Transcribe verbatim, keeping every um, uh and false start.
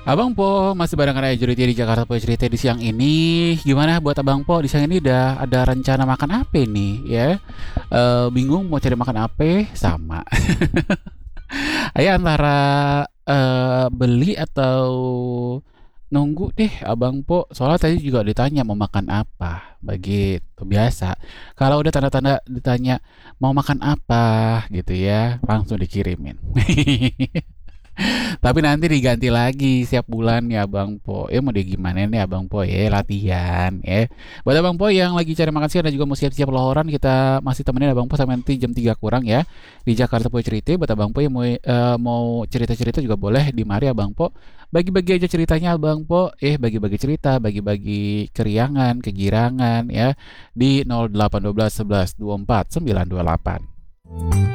Abang Po masih bareng Raya Juriti di Jakarta Po Cerita di siang ini. Gimana buat Abang Po di siang ini udah ada rencana makan apa nih ya? Eh, bingung mau cari makan apa? Sama. Ayo antara eh, beli atau nunggu deh Abang Po. Soalnya tadi juga ditanya mau makan apa. Begitu biasa. Kalau udah tanda-tanda ditanya mau makan apa gitu ya, langsung dikirimin. Tapi nanti diganti lagi setiap bulan ya Bang Po. Ya mau di gimana nih Abang Po ya latihan ya. Buat Abang Po yang lagi cari makan siang dan juga mau siap-siap lahiran kita masih temenin Abang Po sampai nanti jam tiga kurang ya di Jakarta Po Cerita. Buat Abang Po yang mau eh, mau cerita-cerita juga boleh di mari Abang Po. Bagi-bagi aja ceritanya Abang Po. Eh bagi-bagi cerita, bagi-bagi keriangan, kegirangan ya di nol delapan satu dua satu satu dua empat sembilan dua delapan.